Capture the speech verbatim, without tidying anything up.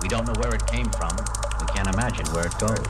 We don't know where it came from. We can't imagine where it goes.